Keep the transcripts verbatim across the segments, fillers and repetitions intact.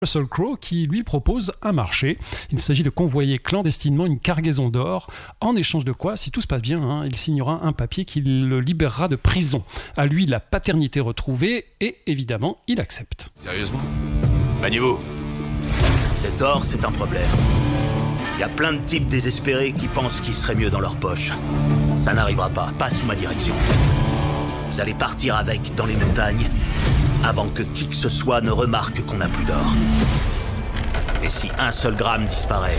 Russell Crowe qui lui propose un marché. Il s'agit de convoyer clandestinement une cargaison d'or, en échange de quoi, si tout se passe bien, hein, il signera un papier qui le libérera de prison. À lui, la paternité retrouvée, et évidemment, il accepte. Sérieusement ? Maniez-vous. Cet or, c'est un problème. Il y a plein de types désespérés qui pensent qu'il serait mieux dans leur poche. Ça n'arrivera pas, pas sous ma direction. Vous allez partir avec dans les montagnes avant que qui que ce soit ne remarque qu'on n'a plus d'or. Et si un seul gramme disparaît,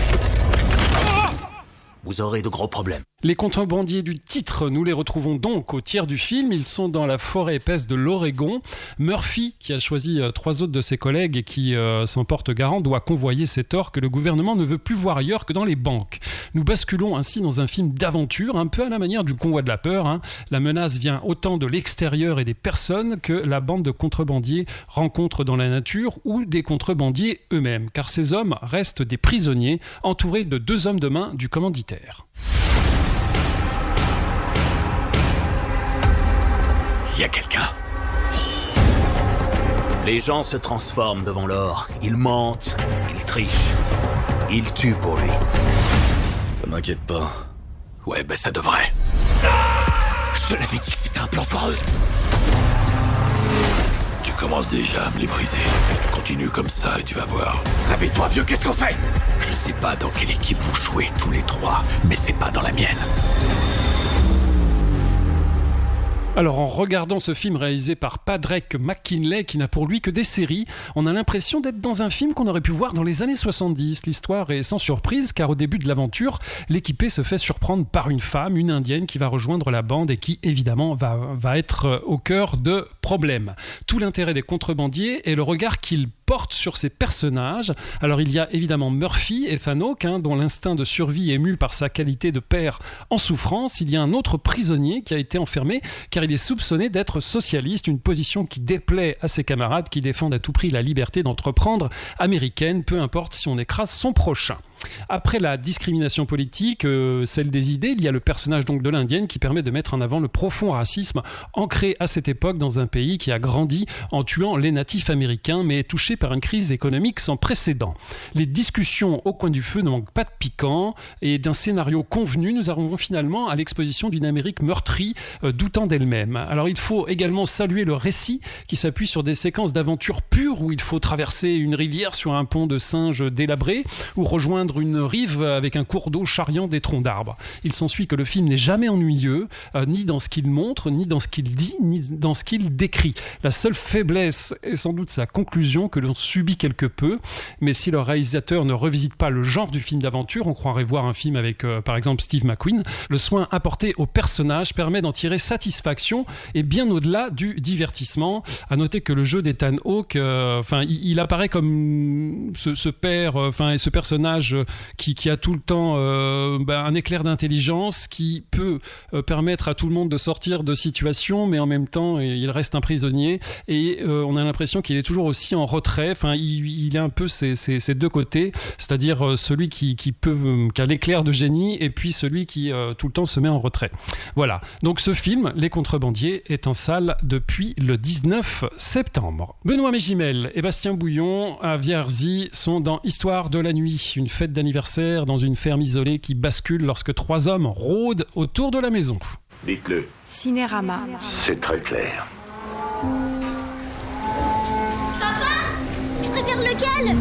vous aurez de gros problèmes. Les contrebandiers du titre, nous les retrouvons donc au tiers du film. Ils sont dans la forêt épaisse de l'Oregon. Murphy, qui a choisi euh, trois autres de ses collègues et qui euh, s'en porte garant, doit convoyer cet or que le gouvernement ne veut plus voir ailleurs que dans les banques. Nous basculons ainsi dans un film d'aventure, un peu à la manière du convoi de la peur. Hein. La menace vient autant de l'extérieur et des personnes que la bande de contrebandiers rencontre dans la nature ou des contrebandiers eux-mêmes. Car ces hommes restent des prisonniers entourés de deux hommes de main du commanditaire. Il y a quelqu'un. Les gens se transforment devant l'or. Ils mentent, ils trichent, ils tuent pour lui. Ça m'inquiète pas. Ouais, ben ça devrait. Je te l'avais dit que c'était un plan foireux. Tu commences déjà à me les briser. Continue comme ça et tu vas voir. Réveille-toi, vieux, qu'est-ce qu'on fait ? Je sais pas dans quelle équipe vous jouez tous les trois, mais c'est pas dans la mienne. Alors en regardant ce film réalisé par Padraig McKinley, qui n'a pour lui que des séries, on a l'impression d'être dans un film qu'on aurait pu voir dans les années soixante-dix. L'histoire est sans surprise, car au début de l'aventure, l'équipé se fait surprendre par une femme, une indienne, qui va rejoindre la bande et qui évidemment va, va être au cœur de problèmes. Tout l'intérêt des contrebandiers est le regard qu'ils portent sur ces personnages. Alors il y a évidemment Murphy, Ethan Hawke, hein, dont l'instinct de survie est mu par sa qualité de père en souffrance. Il y a un autre prisonnier qui a été enfermé car il est soupçonné d'être socialiste, une position qui déplaît à ses camarades qui défendent à tout prix la liberté d'entreprendre américaine, peu importe si on écrase son prochain. Après la discrimination politique, euh, celle des idées, il y a le personnage donc de l'indienne qui permet de mettre en avant le profond racisme ancré à cette époque dans un pays qui a grandi en tuant les natifs américains mais est touché par une crise économique sans précédent. Les discussions au coin du feu ne manquent pas de piquant et d'un scénario convenu, nous arrivons finalement à l'exposition d'une Amérique meurtrie, euh, doutant d'elle-même. Alors il faut également saluer le récit qui s'appuie sur des séquences d'aventures pures où il faut traverser une rivière sur un pont de singes délabré ou rejoindre une rive avec un cours d'eau charriant des troncs d'arbres. Il s'ensuit que le film n'est jamais ennuyeux, euh, ni dans ce qu'il montre, ni dans ce qu'il dit, ni dans ce qu'il décrit. La seule faiblesse est sans doute sa conclusion que l'on subit quelque peu, mais si le réalisateur ne revisite pas le genre du film d'aventure, on croirait voir un film avec euh, par exemple Steve McQueen, le soin apporté au personnage permet d'en tirer satisfaction et bien au-delà du divertissement. À noter que le jeu d'Ethan Hawke, enfin, euh, il, il apparaît comme ce, ce père, enfin, euh, et ce personnage Qui, qui a tout le temps euh, bah, un éclair d'intelligence qui peut euh, permettre à tout le monde de sortir de situations, mais en même temps il reste un prisonnier et euh, on a l'impression qu'il est toujours aussi en retrait. Enfin, il, il est un peu ces, ces, ces deux côtés, c'est-à-dire euh, celui qui, qui, peut, euh, qui a l'éclair de génie et puis celui qui euh, tout le temps se met en retrait. Voilà, donc ce film, Les Contrebandiers, est en salle depuis le dix-neuf septembre. Benoît Mégimel et Bastien Bouillon à Vierzy sont dans Histoire de la nuit, une fête d'anniversaire dans une ferme isolée qui bascule lorsque trois hommes rôdent autour de la maison. Dites-le. Cinérama. C'est très clair. Papa, tu préfères lequel?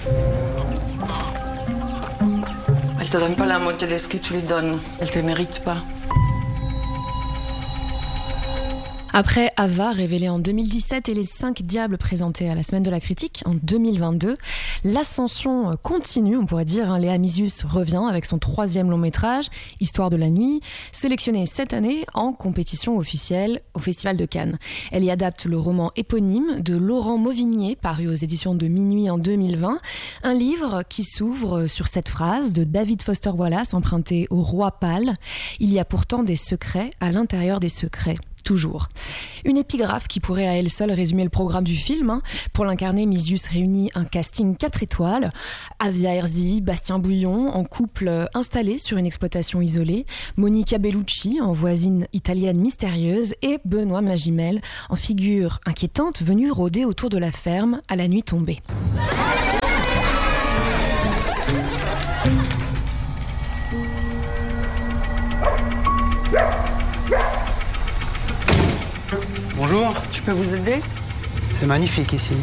Elle te donne pas la moitié de ce que tu lui donnes. Elle te mérite pas. Après Ava, révélé en deux mille dix-sept, et Les Cinq Diables, présentés à la Semaine de la Critique en deux mille vingt-deux, l'ascension continue, on pourrait dire. Léa Mysius revient avec son troisième long métrage, Histoire de la nuit, sélectionné cette année en compétition officielle au Festival de Cannes. Elle y adapte le roman éponyme de Laurent Mauvignier, paru aux éditions de Minuit en deux mille vingt, un livre qui s'ouvre sur cette phrase de David Foster Wallace empruntée au Roi pâle. Il y a pourtant des secrets à l'intérieur des secrets. toujours. Une épigraphe qui pourrait à elle seule résumer le programme du film. Hein. Pour l'incarner, Misius réunit un casting quatre étoiles. Avia Herzi, Bastien Bouillon, en couple installé sur une exploitation isolée. Monica Bellucci, en voisine italienne mystérieuse. Et Benoît Magimel, en figure inquiétante venue rôder autour de la ferme à la nuit tombée. Bonjour. Je peux vous aider? C'est magnifique ici.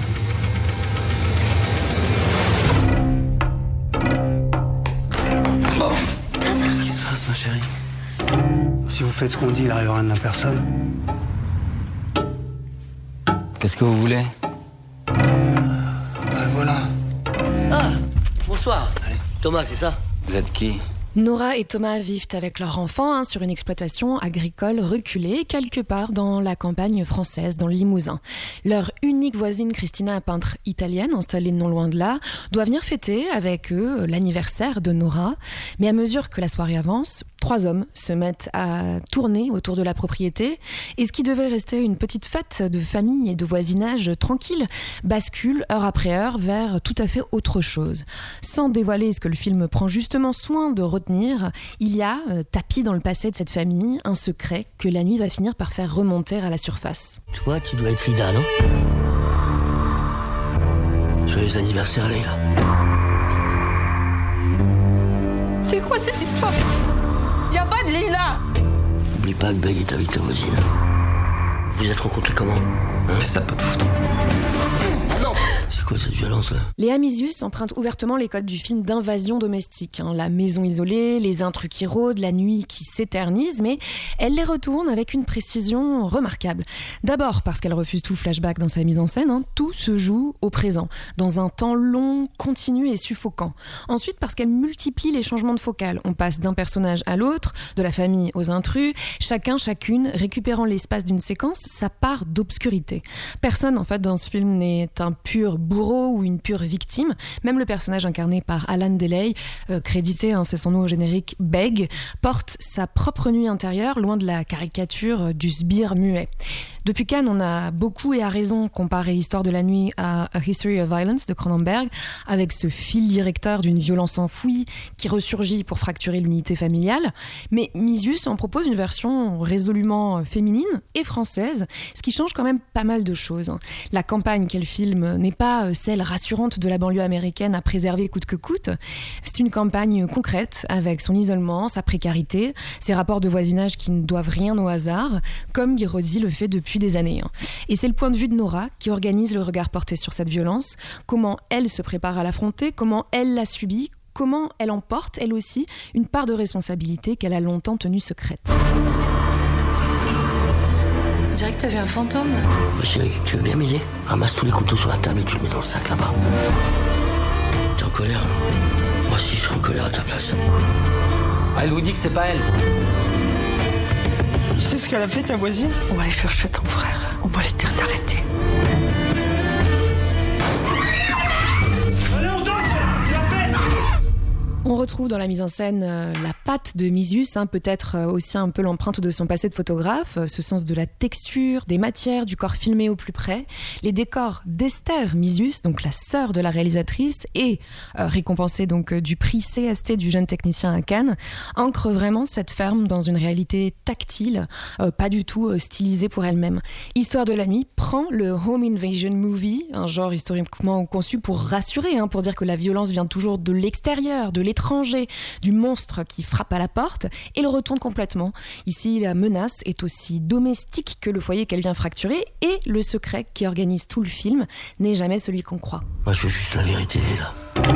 Qu'est-ce qui se passe, ma chérie? Si vous faites ce qu'on dit, il n'arrivera rien à personne. Qu'est-ce que vous voulez? euh, bah, Voilà. Ah, bonsoir. Allez. Thomas, c'est ça? Vous êtes qui? Nora et Thomas vivent avec leur enfant hein, sur une exploitation agricole reculée, quelque part dans la campagne française, dans le Limousin. Leur unique voisine, Christina, peintre italienne, installée non loin de là, doit venir fêter avec eux l'anniversaire de Nora. Mais à mesure que la soirée avance, trois hommes se mettent à tourner autour de la propriété. Et ce qui devait rester une petite fête de famille et de voisinage tranquille bascule heure après heure vers tout à fait autre chose. Sans dévoiler ce que le film prend justement soin de retenir, il y a, euh, tapis dans le passé de cette famille, un secret que la nuit va finir par faire remonter à la surface. Toi, tu dois être Ida, non? Joyeux anniversaire, Leïla. C'est quoi cette histoire? Y a pas de Leïla! N'oublie pas que Beg est avec ta voisine. Vous êtes rencontrés comment? Hein? C'est ça, pas de foutre. Ah non! C'est quoi cette violence là? Léa Misius emprunte ouvertement les codes du film d'invasion domestique. Hein. La maison isolée, les intrus qui rôdent, la nuit qui s'éternise, mais elle les retourne avec une précision remarquable. D'abord parce qu'elle refuse tout flashback dans sa mise en scène, hein. Tout se joue au présent, dans un temps long, continu et suffocant. Ensuite parce qu'elle multiplie les changements de focale. On passe d'un personnage à l'autre, de la famille aux intrus, chacun, chacune récupérant l'espace d'une séquence, sa part d'obscurité. Personne en fait dans ce film n'est un pur bourreau ou une pure victime. Même le personnage incarné par Alan Deley, euh, crédité, hein, c'est son nom au générique, Beg, porte sa propre nuit intérieure, loin de la caricature du sbire muet. Depuis Cannes, on a beaucoup et à raison comparé Histoire de la nuit à A History of Violence de Cronenberg, avec ce fil directeur d'une violence enfouie qui ressurgit pour fracturer l'unité familiale. Mais Misius en propose une version résolument féminine et française, ce qui change quand même pas mal de choses. La campagne qu'elle filme n'est pas celle rassurante de la banlieue américaine à préserver coûte que coûte. C'est une campagne concrète avec son isolement, sa précarité, ses rapports de voisinage qui ne doivent rien au hasard, comme Guiraudy le fait depuis des années. Et c'est le point de vue de Nora qui organise le regard porté sur cette violence, comment elle se prépare à l'affronter, comment elle l'a subie, comment elle en porte, elle aussi, une part de responsabilité qu'elle a longtemps tenue secrète. On dirait que t'as vu un fantôme. Ma chérie, tu veux bien m'aider? Ramasse tous les couteaux sur la table et tu le mets dans le sac là-bas. T'es en colère? Moi aussi, je suis en colère à ta place. Ah, elle vous dit que c'est pas elle. Tu sais ce qu'elle a fait, ta voisine? On va aller chercher ton frère. On va lui dire d'arrêter. Allez, on danse! C'est la fête! On retrouve dans la mise en scène euh, la patte de Misius, hein, peut-être euh, aussi un peu l'empreinte de son passé de photographe, euh, ce sens de la texture, des matières, du corps filmé au plus près. Les décors d'Esther Misius, donc la sœur de la réalisatrice, et euh, récompensée donc euh, du prix C S T du jeune technicien à Cannes, ancrent vraiment cette ferme dans une réalité tactile, euh, pas du tout euh, stylisée pour elle-même. Histoire de la nuit prend le home invasion movie, un genre historiquement conçu pour rassurer, hein, pour dire que la violence vient toujours de l'extérieur, de l'étranger, du monstre qui frappe à la porte, et le retourne complètement. Ici, la menace est aussi domestique que le foyer qu'elle vient fracturer, et le secret qui organise tout le film n'est jamais celui qu'on croit. Moi, je veux juste la vérité, Leïla.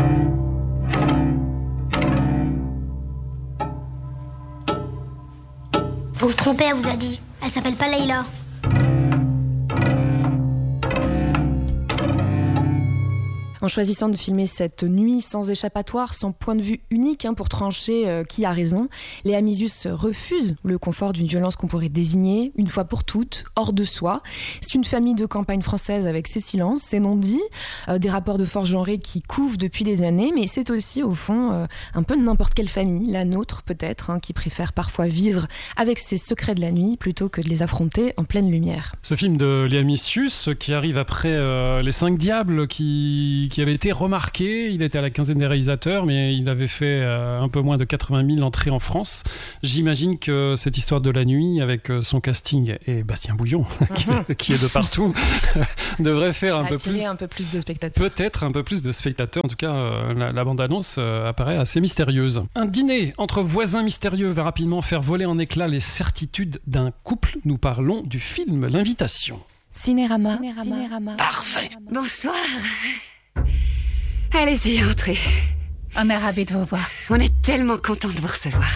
Vous vous trompez, elle vous a dit. Elle s'appelle pas Leïla. En choisissant de filmer cette nuit sans échappatoire, sans point de vue unique hein, pour trancher euh, qui a raison, Léa Mysius refuse le confort d'une violence qu'on pourrait désigner, une fois pour toutes, hors de soi. C'est une famille de campagne française avec ses silences, ses non-dits, euh, des rapports de force genrés qui couvent depuis des années, mais c'est aussi au fond euh, un peu de n'importe quelle famille, la nôtre peut-être, hein, qui préfère parfois vivre avec ses secrets de la nuit plutôt que de les affronter en pleine lumière. Ce film de Léa Mysius qui arrive après euh, Les Cinq Diables qui, qui avait été remarqué, il était à la quinzaine des réalisateurs mais il avait fait euh, un peu moins de quatre-vingt mille entrées en France. J'imagine que cette histoire de la nuit avec son casting et Bastien Bouillon qui, qui est de partout devrait faire un peu plus, un peu plus de spectateurs. Peut-être un peu plus de spectateurs. En tout cas, euh, la, la bande-annonce euh, apparaît assez mystérieuse. Un dîner entre voisins mystérieux va rapidement faire voler en éclats les certitudes d'un couple. Nous parlons du film L'Invitation. Cinérama. Cinérama. Cinérama. Parfait. Bonsoir. Allez-y, entrez. On est ravis de vous voir. On est tellement contents de vous recevoir.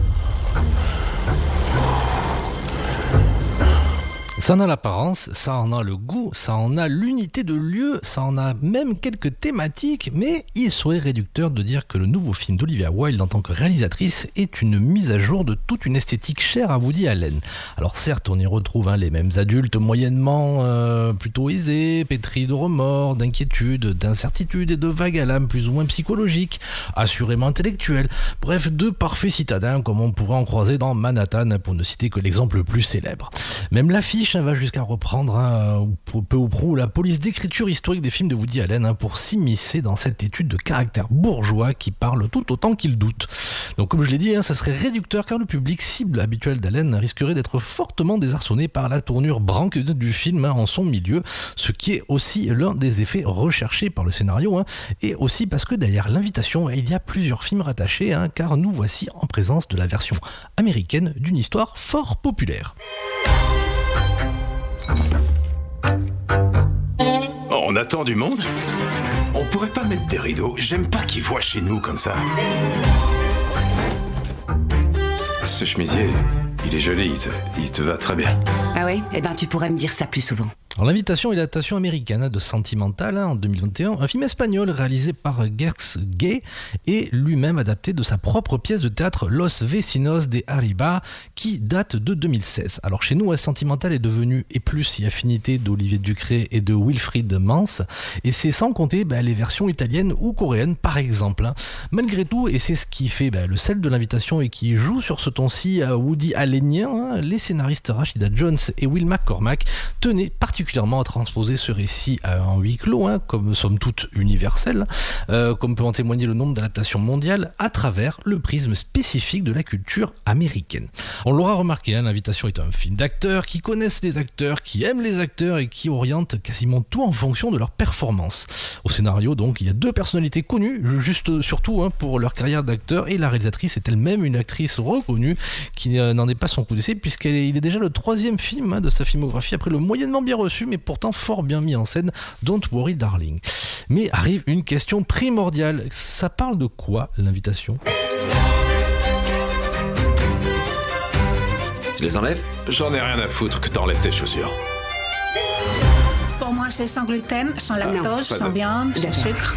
Ça en a l'apparence, ça en a le goût, ça en a l'unité de lieu, ça en a même quelques thématiques, mais il serait réducteur de dire que le nouveau film d'Olivia Wilde en tant que réalisatrice est une mise à jour de toute une esthétique chère à Woody Allen. Alors certes, on y retrouve hein, les mêmes adultes moyennement euh, plutôt aisés, pétris de remords, d'inquiétudes, d'incertitudes et de vagues à l'âme plus ou moins psychologiques, assurément intellectuelles, bref, de parfaits citadins comme on pourrait en croiser dans Manhattan, pour ne citer que l'exemple le plus célèbre. Même l'affiche va jusqu'à reprendre hein, peu ou prou la police d'écriture historique des films de Woody Allen hein, pour s'immiscer dans cette étude de caractère bourgeois qui parle tout autant qu'il doute. Donc comme je l'ai dit, hein, ça serait réducteur car le public cible habituel d'Allen risquerait d'être fortement désarçonné par la tournure branque du film hein, en son milieu, ce qui est aussi l'un des effets recherchés par le scénario hein, et aussi parce que derrière L'Invitation, il y a plusieurs films rattachés hein, car nous voici en présence de la version américaine d'une histoire fort populaire. On attend du monde ? On pourrait pas mettre des rideaux. J'aime pas qu'ils voient chez nous comme ça. Ce chemisier, il est joli, il te, il te va très bien. Ah oui ? Eh ben tu pourrais me dire ça plus souvent. Alors, L'Invitation est l'adaptation américaine de Sentimental hein, en deux mille vingt et un, un film espagnol réalisé par Gers Gay et lui-même adapté de sa propre pièce de théâtre Los Vecinos de Arriba qui date de deux mille seize. Alors chez nous, Sentimental est devenu et plus et affinité d'Olivier Ducret et de Wilfried Mans et c'est sans compter bah, les versions italiennes ou coréennes par exemple. Hein. Malgré tout, et c'est ce qui fait bah, le sel de L'Invitation et qui joue sur ce ton-ci à Woody Allenien, hein, les scénaristes Rashida Jones et Will McCormack tenaient particulièrement à transposer ce récit en huis clos, hein, comme somme toute universel, euh, comme peut en témoigner le nombre d'adaptations mondiales à travers le prisme spécifique de la culture américaine. On l'aura remarqué, hein, L'Invitation est un film d'acteurs qui connaissent les acteurs, qui aiment les acteurs et qui orientent quasiment tout en fonction de leur performance. Au scénario, donc, il y a deux personnalités connues, juste surtout hein, pour leur carrière d'acteur, et la réalisatrice est elle-même une actrice reconnue qui euh, n'en est pas son coup d'essai, puisqu'il est, est déjà le troisième film hein, de sa filmographie après le moyennement bien reçu mais pourtant fort bien mis en scène Don't Worry Darling. Mais arrive une question primordiale, ça parle de quoi L'Invitation ? Je les enlève ? J'en ai rien à foutre que t'enlèves tes chaussures. Pour moi, c'est sans gluten, sans lactose, sans non. viande, sans sucre.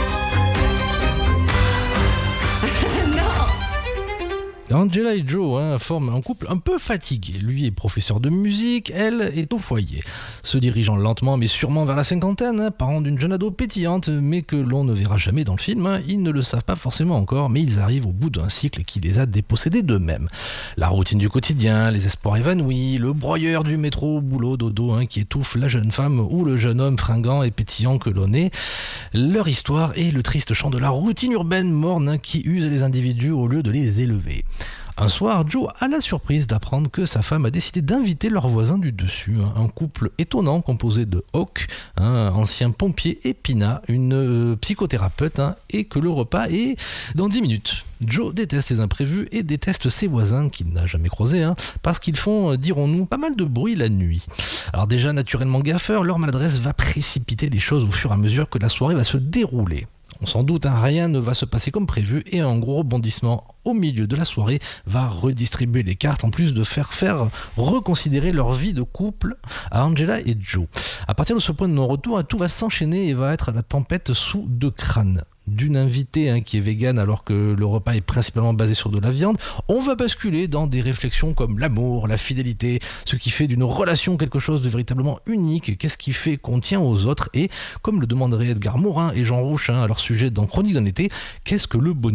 Angela et Joe hein, forment un couple un peu fatigué. Lui est professeur de musique, elle est au foyer. Se dirigeant lentement mais sûrement vers la cinquantaine, hein, parents d'une jeune ado pétillante mais que l'on ne verra jamais dans le film, hein, ils ne le savent pas forcément encore, mais ils arrivent au bout d'un cycle qui les a dépossédés d'eux-mêmes. La routine du quotidien, les espoirs évanouis, le broyeur du métro, boulot, dodo hein, qui étouffe la jeune femme ou le jeune homme fringant et pétillant que l'on est. Leur histoire est le triste chant de la routine urbaine morne hein, qui use les individus au lieu de les élever. Un soir, Joe a la surprise d'apprendre que sa femme a décidé d'inviter leur voisin du dessus, un couple étonnant composé de Hawk, un ancien pompier, et Pina, une euh, psychothérapeute, hein, et que le repas est dans dix minutes. Joe déteste les imprévus et déteste ses voisins qu'il n'a jamais croisés, hein, parce qu'ils font, dirons-nous, pas mal de bruit la nuit. Alors déjà naturellement gaffeurs, leur maladresse va précipiter les choses au fur et à mesure que la soirée va se dérouler. On s'en doute, hein, rien ne va se passer comme prévu et un gros rebondissement au milieu de la soirée va redistribuer les cartes en plus de faire faire reconsidérer leur vie de couple à Angela et Joe. À partir de ce point de non-retour, tout va s'enchaîner et va être la tempête sous deux crânes. D'une invitée hein, qui est végane alors que le repas est principalement basé sur de la viande, on va basculer dans des réflexions comme l'amour, la fidélité, ce qui fait d'une relation quelque chose de véritablement unique, qu'est-ce qui fait qu'on tient aux autres et, comme le demanderaient Edgar Morin et Jean Rouch hein, à leur sujet dans Chronique d'un été, qu'est-ce que le bonheur ?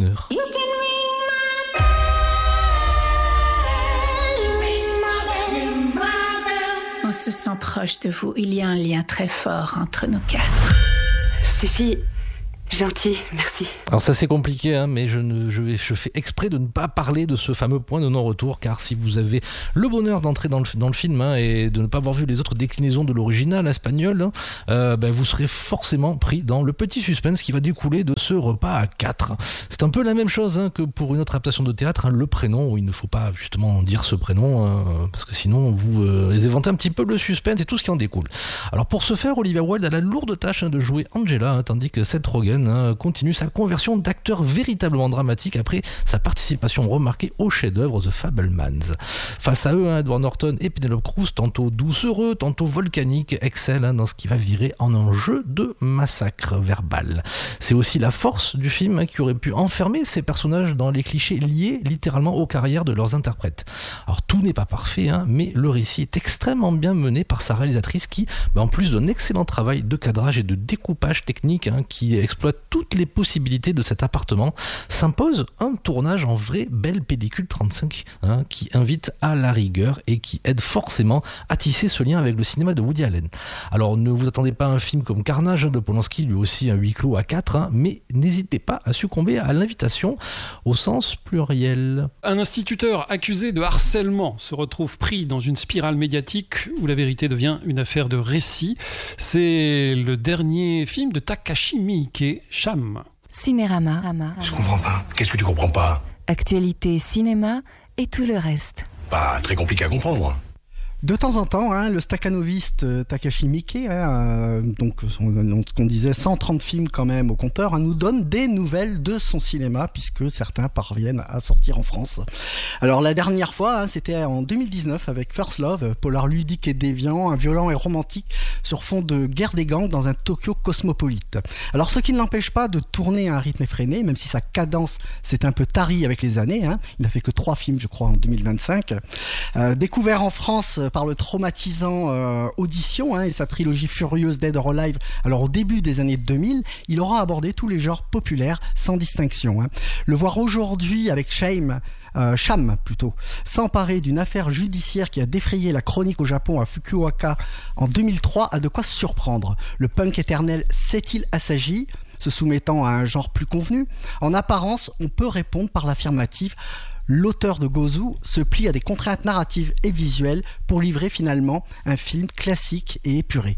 On se sent proche de vous, il y a un lien très fort entre nous quatre. Si, si. Gentil, merci. Alors ça c'est compliqué, hein, mais je, ne, je, vais, je fais exprès de ne pas parler de ce fameux point de non-retour, car si vous avez le bonheur d'entrer dans le, dans le film hein, et de ne pas avoir vu les autres déclinaisons de l'original espagnol, hein, euh, ben, vous serez forcément pris dans le petit suspense qui va découler de ce repas à quatre. C'est un peu la même chose hein, que pour une autre adaptation de théâtre, hein, le prénom, où il ne faut pas justement dire ce prénom, hein, parce que sinon vous euh, éventez un petit peu le suspense et tout ce qui en découle. Alors pour ce faire, Olivia Wilde a la lourde tâche hein, de jouer Angela, hein, tandis que Seth Rogen continue sa conversion d'acteur véritablement dramatique après sa participation remarquée au chef-d'œuvre The Fabelmans. Face à eux, hein, Edward Norton et Penelope Cruz, tantôt doucereux, tantôt volcaniques, excellent hein, dans ce qui va virer en un jeu de massacre verbal. C'est aussi la force du film hein, qui aurait pu enfermer ces personnages dans les clichés liés littéralement aux carrières de leurs interprètes. Alors tout n'est pas parfait, hein, mais le récit est extrêmement bien mené par sa réalisatrice qui, bah, en plus d'un excellent travail de cadrage et de découpage technique hein, qui exploite toutes les possibilités de cet appartement, s'impose un tournage en vraie belle pellicule trente-cinq hein, qui invite à la rigueur et qui aide forcément à tisser ce lien avec le cinéma de Woody Allen. Alors ne vous attendez pas à un film comme Carnage de Polanski, lui aussi un huis clos à quatre, hein, mais n'hésitez pas à succomber à l'invitation au sens pluriel. Un instituteur accusé de harcèlement se retrouve pris dans une spirale médiatique où la vérité devient une affaire de récit. C'est le dernier film de Takashi Miike, Cham. Cinérama. Je comprends pas. Qu'est-ce que tu comprends pas ? Actualité, cinéma et tout le reste. Pas très compliqué à comprendre. De temps en temps, hein, le staccanoviste Takashi Miike, hein, euh, donc ce qu'on disait, cent trente films quand même au compteur, hein, nous donne des nouvelles de son cinéma, puisque certains parviennent à sortir en France. Alors la dernière fois, hein, c'était en deux mille dix-neuf avec First Love, polar ludique et déviant, un violent et romantique sur fond de guerre des gangs dans un Tokyo cosmopolite. Alors ce qui ne l'empêche pas de tourner à un rythme effréné, même si sa cadence s'est un peu tarie avec les années, hein, il n'a fait que trois films je crois en deux mille vingt-cinq. Euh, découvert en France par le traumatisant euh, Audition hein, et sa trilogie furieuse Dead or Alive, alors au début des années deux mille, il aura abordé tous les genres populaires sans distinction. Hein. Le voir aujourd'hui avec Shame, euh, Cham plutôt, s'emparer d'une affaire judiciaire qui a défrayé la chronique au Japon à Fukuoka en deux mille trois a de quoi surprendre. Le punk éternel s'est-il assagi ? Se soumettant à un genre plus convenu ? En apparence, on peut répondre par l'affirmative. L'auteur de Gozu se plie à des contraintes narratives et visuelles pour livrer finalement un film classique et épuré.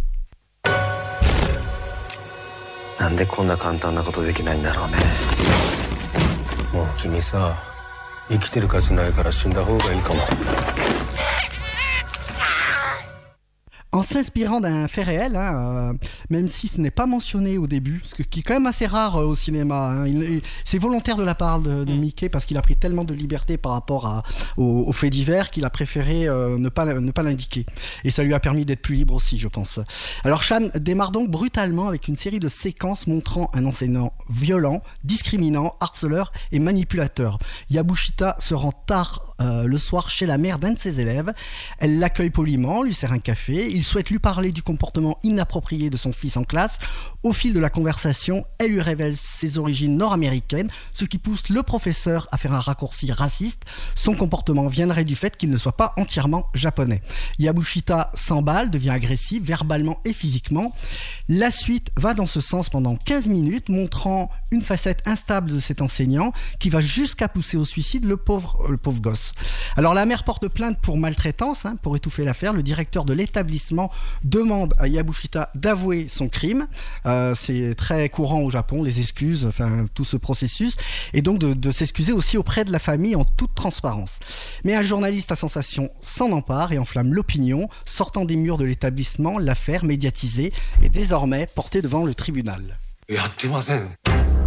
En s'inspirant d'un fait réel, hein, euh, même si ce n'est pas mentionné au début, ce qui est quand même assez rare euh, au cinéma. Hein. Il, il, c'est volontaire de la part de, de Miike parce qu'il a pris tellement de liberté par rapport à, aux, aux faits divers qu'il a préféré euh, ne, pas, ne pas l'indiquer. Et ça lui a permis d'être plus libre aussi, je pense. Alors Cham démarre donc brutalement avec une série de séquences montrant un enseignant violent, discriminant, harceleur et manipulateur. Yabushita se rend tard euh, le soir chez la mère d'un de ses élèves. Elle l'accueille poliment, lui sert un café. Il souhaite lui parler du comportement inapproprié de son fils en classe. Au fil de la conversation, elle lui révèle ses origines nord-américaines, ce qui pousse le professeur à faire un raccourci raciste. Son comportement viendrait du fait qu'il ne soit pas entièrement japonais. Yabushita s'emballe, devient agressif, verbalement et physiquement. La suite va dans ce sens pendant quinze minutes, montrant une facette instable de cet enseignant qui va jusqu'à pousser au suicide le pauvre, le pauvre gosse. Alors la mère porte plainte pour maltraitance, hein, pour étouffer l'affaire. Le directeur de l'établissement demande à Yabushita d'avouer son crime. Euh, c'est très courant au Japon, les excuses, enfin tout ce processus, et donc de, de s'excuser aussi auprès de la famille en toute transparence. Mais un journaliste à sensation s'en empare et enflamme l'opinion. Sortant des murs de l'établissement, l'affaire médiatisée est désormais portée devant le tribunal.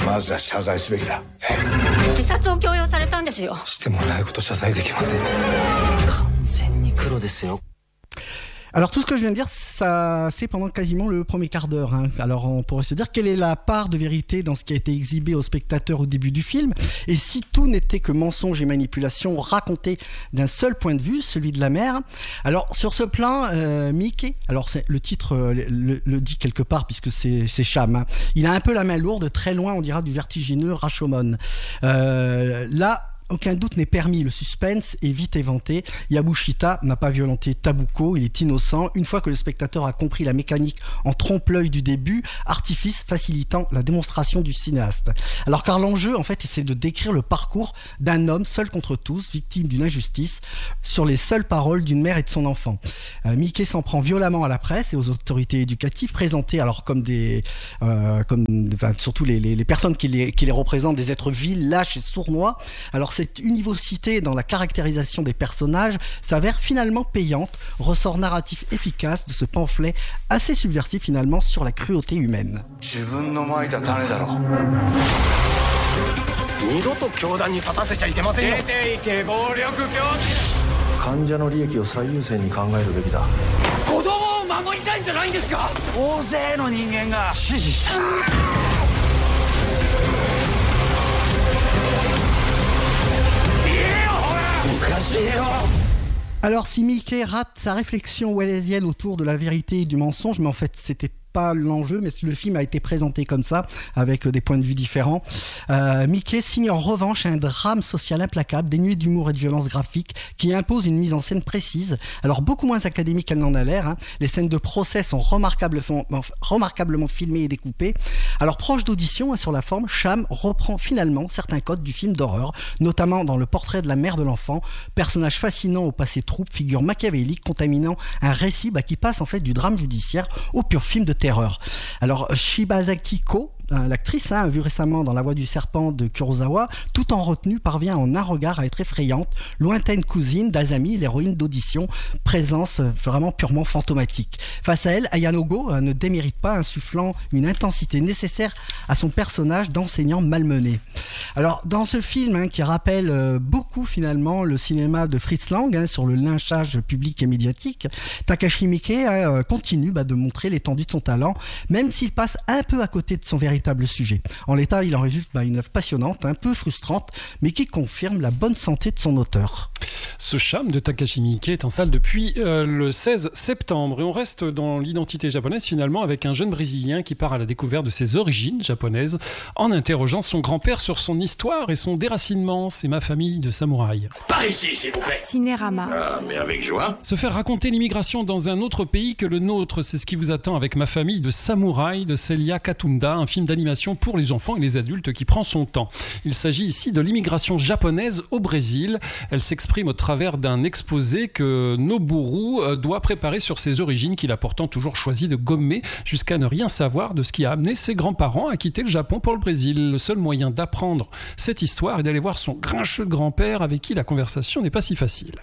まずは謝罪すべきだ。 自殺を強要されたんですよ。 してもないこと謝罪できません。 完全に黒ですよ。 Alors tout ce que je viens de dire, ça, c'est pendant quasiment le premier quart d'heure. Hein. Alors on pourrait se dire quelle est la part de vérité dans ce qui a été exhibé aux spectateurs au début du film, et si tout n'était que mensonge et manipulation raconté d'un seul point de vue, celui de la mère. Alors sur ce plan, euh, Mickey, alors c'est, le titre euh, le, le dit quelque part puisque c'est, c'est Cham, hein. Il a un peu la main lourde, très loin on dira du vertigineux Rashomon. Euh, là, aucun doute n'est permis, le suspense est vite éventé. Yabushita n'a pas violenté Tabuko, il est innocent. Une fois que le spectateur a compris la mécanique en trompe-l'œil du début, artifice facilitant la démonstration du cinéaste. Alors car l'enjeu, en fait, c'est de décrire le parcours d'un homme seul contre tous, victime d'une injustice, sur les seules paroles d'une mère et de son enfant. Euh, Mickey s'en prend violemment à la presse et aux autorités éducatives, présentées alors comme des, euh, comme, enfin, surtout les, les, les personnes qui les, qui les représentent, des êtres vils, lâches et sournois. Alors cette univocité dans la caractérisation des personnages s'avère finalement payante, ressort narratif efficace de ce pamphlet assez subversif finalement sur la cruauté humaine. Alors si Mickey rate sa réflexion wallacienne autour de la vérité et du mensonge, mais en fait c'était pas l'enjeu, mais le film a été présenté comme ça, avec des points de vue différents. Euh, Mickey signe en revanche un drame social implacable, dénué d'humour et de violence graphique, qui impose une mise en scène précise, alors beaucoup moins académique qu'elle n'en a l'air. Hein. Les scènes de procès sont remarquablement, remarquablement filmées et découpées. Alors proche d'audition hein, sur la forme, Cham reprend finalement certains codes du film d'horreur, notamment dans le portrait de la mère de l'enfant, personnage fascinant au passé trouble, figure machiavélique contaminant un récit bah, qui passe en fait du drame judiciaire au pur film de terreur. Alors Shibazaki Ko, l'actrice, hein, vue récemment dans La Voix du Serpent de Kurosawa, tout en retenue, parvient en un regard à être effrayante, lointaine cousine d'Azami, l'héroïne d'Audition, présence vraiment purement fantomatique. Face à elle, Ayano Go euh, ne démérite pas, insufflant une intensité nécessaire à son personnage d'enseignant malmené. Alors, dans ce film, hein, qui rappelle euh, beaucoup finalement le cinéma de Fritz Lang, hein, sur le lynchage public et médiatique, Takashi Miike euh, continue bah, de montrer l'étendue de son talent, même s'il passe un peu à côté de son véritable sujet. En l'état, il en résulte bah, une œuvre passionnante, un peu frustrante, mais qui confirme la bonne santé de son auteur. Ce Cham de Takashi Miike est en salle depuis euh, le seize septembre et on reste dans l'identité japonaise finalement avec un jeune Brésilien qui part à la découverte de ses origines japonaises en interrogeant son grand-père sur son histoire et son déracinement. C'est Ma famille de samouraï. Par ici, s'il vous plaît. Cinérama. Ah, mais avec joie. Se faire raconter l'immigration dans un autre pays que le nôtre, c'est ce qui vous attend avec Ma famille de samouraï de Celia Katunda, un film d'animation pour les enfants et les adultes qui prend son temps. Il s'agit ici de l'immigration japonaise au Brésil. Elle s'exprime au travers d'un exposé que Noboru doit préparer sur ses origines, qu'il a pourtant toujours choisi de gommer jusqu'à ne rien savoir de ce qui a amené ses grands-parents à quitter le Japon pour le Brésil. Le seul moyen d'apprendre cette histoire est d'aller voir son grincheux grand-père avec qui la conversation n'est pas si facile.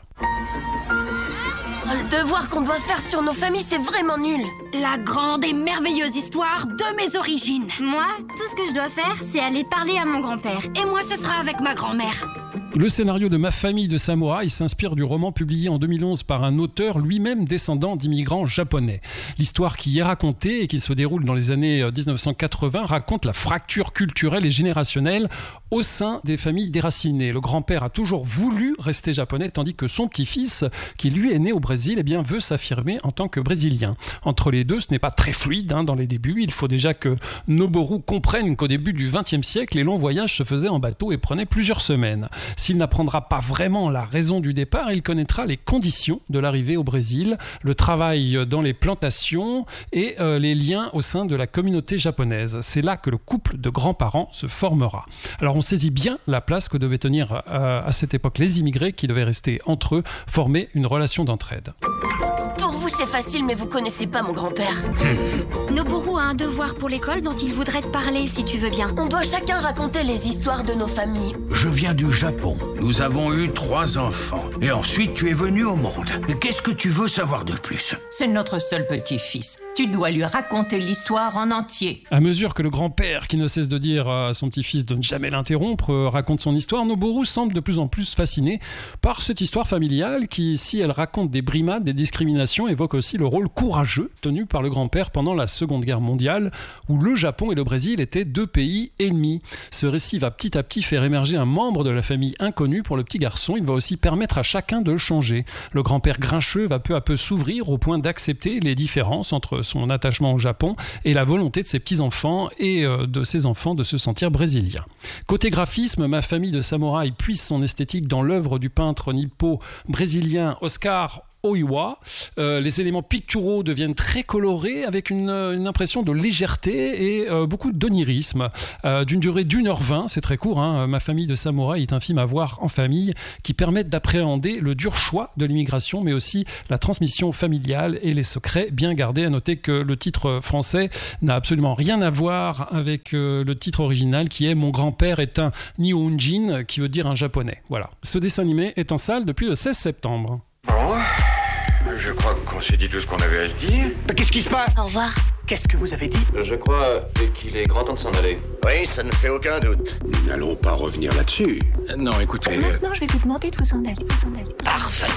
Le devoir qu'on doit faire sur nos familles, c'est vraiment nul. La grande et merveilleuse histoire de mes origines. Moi, tout ce que je dois faire, c'est aller parler à mon grand-père. Et moi, ce sera avec ma grand-mère. Le scénario de Ma famille de samouraï s'inspire du roman publié en deux mille onze par un auteur lui-même descendant d'immigrants japonais. L'histoire qui y est racontée et qui se déroule dans les années dix-neuf cent quatre-vingts raconte la fracture culturelle et générationnelle au sein des familles déracinées. Le grand-père a toujours voulu rester japonais tandis que son petit-fils, qui lui est né au Brésil, eh bien, veut s'affirmer en tant que brésilien. Entre les deux, ce n'est pas très fluide hein, dans les débuts. Il faut déjà que Noboru comprenne qu'au début du vingtième siècle, les longs voyages se faisaient en bateau et prenaient plusieurs semaines. S'il n'apprendra pas vraiment la raison du départ, il connaîtra les conditions de l'arrivée au Brésil, le travail dans les plantations et euh, les liens au sein de la communauté japonaise. C'est là que le couple de grands-parents se formera. Alors on saisit bien la place que devaient tenir euh, à cette époque les immigrés qui devaient rester entre eux, former une relation d'entraide. Pour vous, c'est facile, mais vous connaissez pas mon grand-père. Noboru a un devoir pour l'école dont il voudrait te parler, si tu veux bien. On doit chacun raconter les histoires de nos familles. Je viens du Japon. Nous avons eu trois enfants. Et ensuite, tu es venu au monde. Qu'est-ce que tu veux savoir de plus? C'est notre seul petit-fils. Tu dois lui raconter l'histoire en entier. À mesure que le grand-père, qui ne cesse de dire à son petit-fils de ne jamais l'interrompre, raconte son histoire, Noboru semble de plus en plus fasciné par cette histoire familiale qui, si elle raconte des brimades, des discriminations, évoque aussi le rôle courageux tenu par le grand-père pendant la Seconde Guerre mondiale, où le Japon et le Brésil étaient deux pays ennemis. Ce récit va petit à petit faire émerger un membre de la famille inconnu pour le petit garçon. Il va aussi permettre à chacun de changer. Le grand-père grincheux va peu à peu s'ouvrir au point d'accepter les différences entre son attachement au Japon et la volonté de ses petits-enfants et euh, de ses enfants de se sentir brésiliens. Côté graphisme, Ma famille de samouraï puise son esthétique dans l'œuvre du peintre nippo-brésilien Oscar Oiwa. Euh, les éléments picturaux deviennent très colorés avec une, une impression de légèreté et euh, beaucoup d'onirisme. Euh, d'une durée d'une heure vingt, c'est très court, hein. Ma famille de samouraï est un film à voir en famille qui permet d'appréhender le dur choix de l'immigration, mais aussi la transmission familiale et les secrets bien gardés. À noter que le titre français n'a absolument rien à voir avec euh, le titre original qui est « Mon grand-père est un Nihonjin » qui veut dire un japonais. Voilà. Ce dessin animé est en salle depuis le seize septembre. Bon, je crois qu'on s'est dit tout ce qu'on avait à se dire. Qu'est-ce qui se passe? Au revoir. Qu'est-ce que vous avez dit? Je crois qu'il est grand temps de s'en aller. Oui, ça ne fait aucun doute. Nous n'allons pas revenir là-dessus. Euh, non, écoutez... Maintenant, je vais vous demander de vous en aller. Vous en aller. Parfait.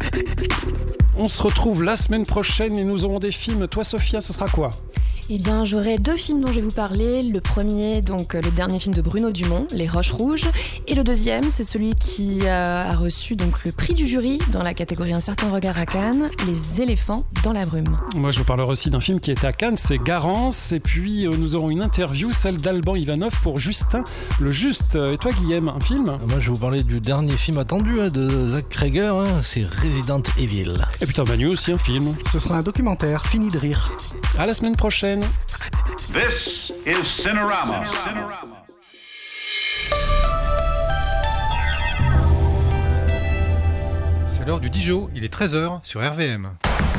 On se retrouve la semaine prochaine et nous aurons des films. Toi, Sophia, ce sera quoi? Eh bien, j'aurai deux films dont je vais vous parler. Le premier, donc le dernier film de Bruno Dumont, Les Roches Rouges. Et le deuxième, c'est celui qui a reçu donc le prix du jury dans la catégorie Un certain regard à Cannes, Les éléphants dans la brume. Moi, je vous parlerai aussi d'un film qui était à Cannes, c'est Garance. Et puis, euh, nous aurons une interview, celle d'Alban Ivanov pour Justin le Juste. Et toi, Guillaume, un film? Moi, je vais vous parler du dernier film attendu hein, de Zach Cregger, hein, c'est Resident Evil. Et puis, t'as Manu aussi un film. Ce sera un documentaire, fini de rire. À la semaine prochaine. This is Cinerama. C'est l'heure du Dijon, il est treize heures sur R V M.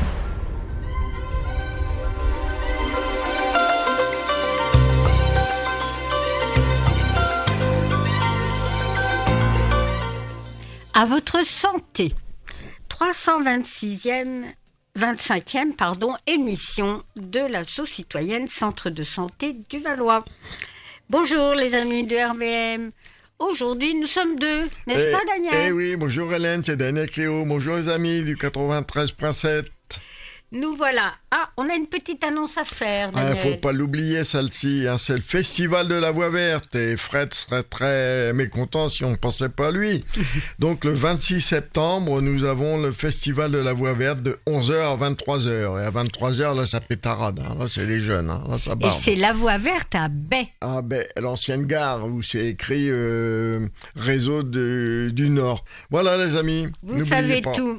À votre santé. trois cent vingt-sixième vingt-cinquième pardon, émission de l'Asso citoyenne Centre de santé du Valois. Bonjour les amis de R V M. Aujourd'hui, nous sommes deux, n'est-ce eh, pas Daniel? Eh oui, bonjour Hélène, c'est Daniel Cléo. Bonjour les amis du quatre-vingt-treize point sept. Nous voilà. Ah, on a une petite annonce à faire, Il ne Daniel. ah, faut pas l'oublier, celle-ci. Hein, c'est le Festival de la Voix Verte. Et Fred serait très mécontent si on ne pensait pas à lui. Donc, le vingt-six septembre, nous avons le Festival de la Voix Verte de onze heures à vingt-trois heures. Et à vingt-trois heures, là, ça pétarade. Hein. Là, c'est les jeunes. Hein. Là, ça Et barbe. c'est la Voix Verte à Baie. Ah, Baie, l'ancienne gare où c'est écrit euh, Réseau de, du Nord. Voilà, les amis. Vous savez pas. Tout.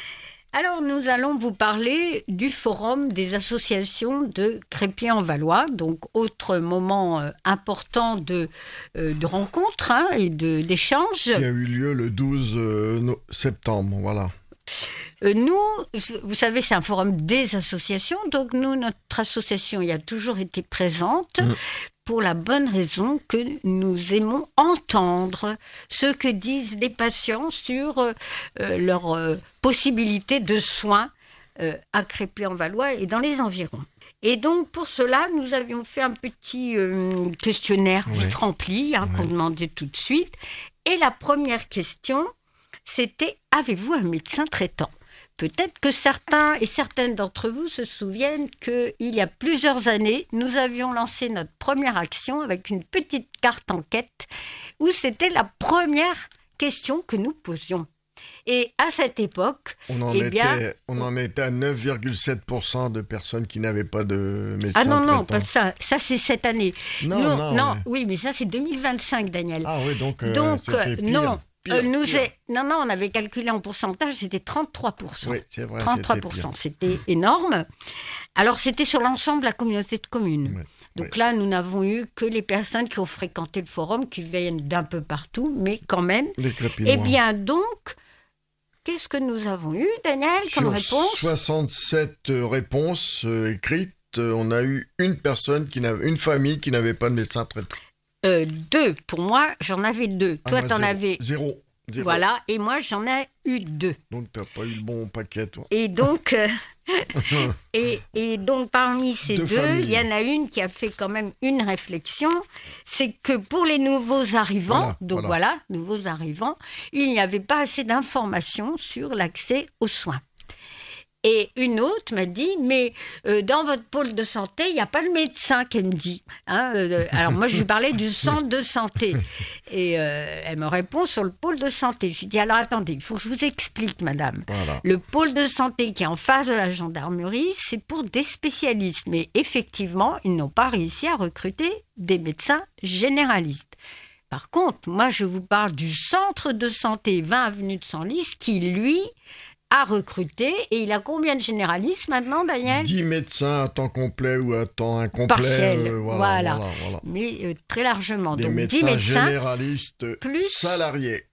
Alors, nous allons vous parler du forum des associations de Crépy-en-Valois, donc autre moment euh, important de, euh, de rencontre hein, et de, d'échange. Qui a eu lieu le douze septembre, voilà. Euh, nous, vous savez, c'est un forum des associations, donc nous, notre association y a toujours été présente. Mmh. Pour la bonne raison que nous aimons entendre ce que disent les patients sur euh, leurs euh, possibilités de soins euh, à Crépy-en-Valois et dans les environs. Et donc, pour cela, nous avions fait un petit euh, questionnaire ouais. vite rempli, hein, ouais. qu'on demandait tout de suite. Et la première question, c'était « Avez-vous un médecin traitant ?» Peut-être que certains et certaines d'entre vous se souviennent qu'il y a plusieurs années, nous avions lancé notre première action avec une petite carte enquête où c'était la première question que nous posions. Et à cette époque, on en, eh bien, était, on en était à neuf virgule sept pour cent de personnes qui n'avaient pas de médecin Ah non, traitant. non, pas ça. Ça, c'est cette année. Non, nous, non. non Ouais. Oui, mais ça, c'est deux mille vingt-cinq, Daniel. Ah oui, donc, euh, donc c'était pire. non. Pire, Euh, nous pire. est... Non, non, on avait calculé en pourcentage, c'était trente-trois pour cent. Oui, c'est vrai, trente-trois pour cent, c'était, c'était énorme. Alors, c'était sur l'ensemble de la communauté de communes. Oui, Donc oui. là, nous n'avons eu que les personnes qui ont fréquenté le forum, qui viennent d'un peu partout, mais quand même. Les Crépinois. Eh bien, donc, qu'est-ce que nous avons eu, Daniel, comme Sur réponse? soixante-sept réponses euh, écrites, euh, on a eu une personne, qui n'avait, une famille qui n'avait pas de médecin traitant. Euh, deux. Pour moi, j'en avais deux. Ah, Toi, moi, t'en zéro. avais... Zéro. Zéro. Voilà, et moi j'en ai eu deux. Donc t'as pas eu le bon paquet, toi. Et donc, euh, et, et donc parmi ces Deux deux, familles. il y en a une qui a fait quand même une réflexion, c'est que pour les nouveaux arrivants, Voilà, donc voilà. voilà, nouveaux arrivants, il n'y avait pas assez d'informations sur l'accès aux soins. Et une autre m'a dit, mais euh, dans votre pôle de santé, il n'y a pas de médecin, qu'elle me dit. Hein, euh, alors moi, je lui parlais du centre de santé. Et euh, elle me répond sur le pôle de santé. Je lui dis, alors attendez, il faut que je vous explique, madame. Voilà. Le pôle de santé qui est en face de la gendarmerie, c'est pour des spécialistes. Mais effectivement, ils n'ont pas réussi à recruter des médecins généralistes. Par contre, moi, je vous parle du centre de santé vingt avenue de Senlis qui, lui, a recruté. Et il a combien de généralistes maintenant, Daniel ? dix médecins à temps complet ou à temps incomplet. Partiel, euh, voilà, voilà, voilà, voilà. Mais euh, très largement. Des Donc médecins, dix médecins, généralistes plus- salariés.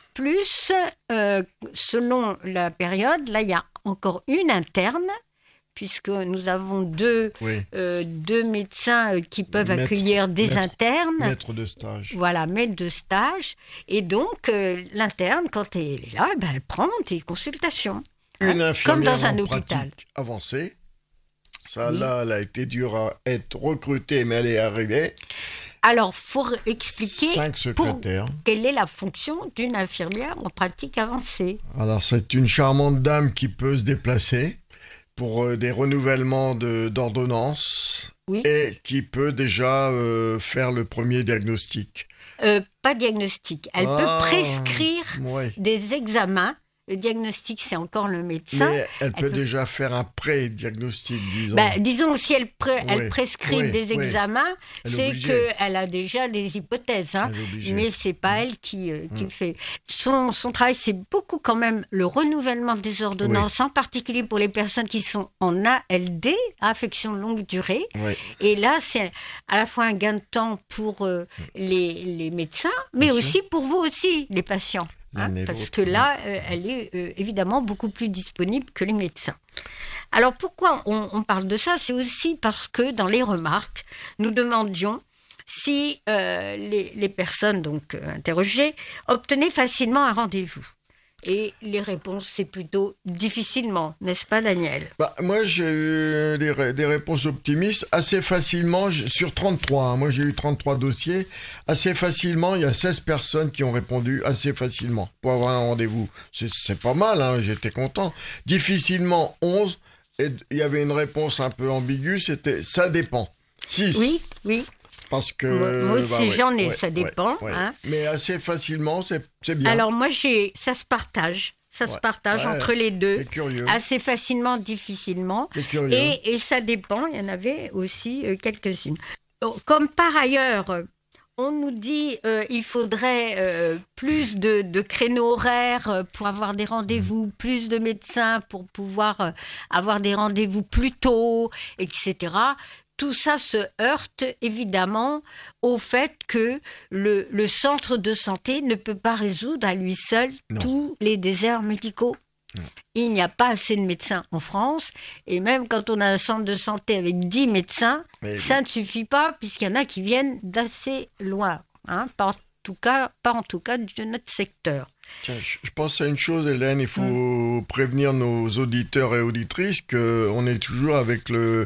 plus, euh, selon la période, là, il y a encore une interne, puisque nous avons deux, Oui. euh, deux médecins euh, qui peuvent Maître- accueillir des maître- internes. Maître de stage. Voilà, maître de stage. Et donc, euh, l'interne, quand elle est là, ben, elle prend des consultations. Une hein, comme infirmière dans un en hôpital. pratique avancée. Ça, Oui. là, elle a été dure à être recrutée, mais elle est arrivée. Alors, il faut expliquer Cinq pour secrétaires. quelle est la fonction d'une infirmière en pratique avancée. Alors, c'est une charmante dame qui peut se déplacer pour euh, des renouvellements de- d'ordonnances Oui. et qui peut déjà euh, faire le premier diagnostic. Euh, pas diagnostic. Elle Ah, peut prescrire ouais. des examens. Le diagnostic, c'est encore le médecin. Mais elle peut peut- déjà faire un pré-diagnostic, disons. Bah, disons, si elle, pré- elle Oui, prescrit oui, des oui. examens, Elle est c'est obligée. qu'elle a déjà des hypothèses. Hein, Elle est obligée. mais c'est pas elle qui, euh, qui Mm. le fait. Son, son travail, c'est beaucoup quand même le renouvellement des ordonnances, en particulier pour les personnes qui sont en A L D, affection longue durée. Oui. Et là, c'est à la fois un gain de temps pour euh, les, les médecins, mais aussi pour vous aussi, les patients. hein, L'un et parce l'autre, que là, euh, elle est euh, évidemment beaucoup plus disponible que les médecins. Alors pourquoi on, on parle de ça ? C'est aussi parce que dans les remarques, nous demandions si euh, les, les personnes donc euh, interrogées obtenaient facilement un rendez-vous. Et les réponses, c'est plutôt difficilement, n'est-ce pas, Daniel ? Bah, moi, j'ai eu des, ré- des réponses optimistes assez facilement, j- sur trente-trois. Hein, moi, j'ai eu trente-trois dossiers. Assez facilement, il y a seize personnes qui ont répondu assez facilement pour avoir un rendez-vous. C'est, c'est pas mal, hein, j'étais content. Difficilement, onze. Et il y avait une réponse un peu ambiguë, c'était « ça dépend ». six. Oui, oui. Parce que... Moi- moi aussi, ouais, j'en ai, ouais, ça ouais, dépend, ouais. hein. Mais assez facilement, c'est, c'est bien. Alors moi, j'ai, ça se partage. Ça se Ouais, partage ouais, entre les deux. c'est curieux. Assez facilement, difficilement. C'est curieux. Et, et ça dépend, il y en avait aussi euh, quelques-unes. Oh, Comme par ailleurs, euh, on nous dit euh, il faudrait euh, plus de, de créneaux horaires euh, pour avoir des rendez-vous, plus de médecins pour pouvoir euh, avoir des rendez-vous plus tôt, et cetera. Tout ça se heurte évidemment au fait que le, le centre de santé ne peut pas résoudre à lui seul Non. tous les déserts médicaux. Non. Il n'y a pas assez de médecins en France, et même quand on a un centre de santé avec dix médecins, Mais oui. ça ne suffit pas puisqu'il y en a qui viennent d'assez loin, hein, pas, en tout cas, pas en tout cas de notre secteur. Tiens, je je pense à une chose, Hélène, il faut prévenir nos auditeurs et auditrices qu'on est toujours avec le,